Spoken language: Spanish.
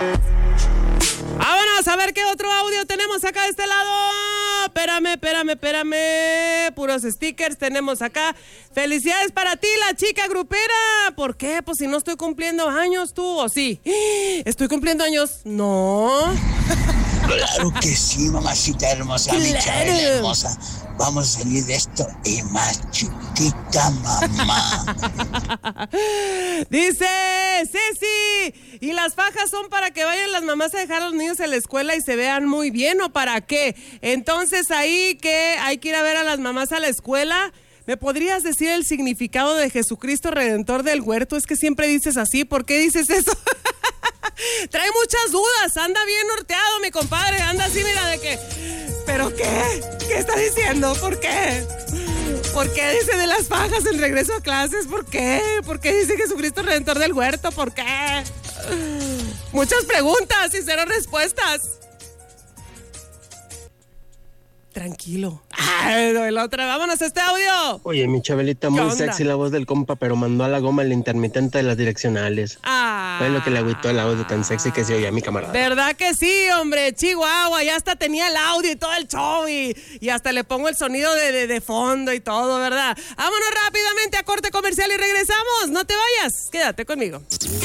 Vámonos a ver qué otro audio tenemos acá de este lado. Espérame. Puros stickers tenemos acá. Felicidades para ti, la chica grupera. ¿Por qué? Pues si no estoy cumpliendo años, tú, ¿o sí? ¿Estoy cumpliendo años? No. Claro que sí, mamacita hermosa, mi Chabela hermosa. Vamos a salir de esto y más chiquita, mamá. Dice Ceci, ¿y las fajas son para que vayan las mamás a dejar a los niños en la escuela y se vean muy bien o para qué? Entonces ahí que hay que ir a ver a las mamás a la escuela. ¿Me podrías decir el significado de Jesucristo Redentor del Huerto? Es que siempre dices así, ¿por qué dices eso? Trae muchas dudas, anda bien norteado mi compadre, anda así mira de que... ¿Pero qué? ¿Qué está diciendo? ¿Por qué? ¿Por qué dice de las fajas en regreso a clases? ¿Por qué? ¿Por qué dice Jesucristo Redentor del Huerto? ¿Por qué? Muchas preguntas y cero respuestas. Tranquilo. La otra, vámonos a este audio. Oye, mi Chabelita, muy sexy la voz del compa, pero mandó a la goma el intermitente de las direccionales. Fue lo que le agüitó el audio tan sexy que se oía a mi camarada. ¿Verdad que sí, hombre? Chihuahua, ya hasta tenía el audio y todo el show y hasta le pongo el sonido de fondo y todo, ¿verdad? Vámonos rápidamente a corte comercial y regresamos. No te vayas, quédate conmigo.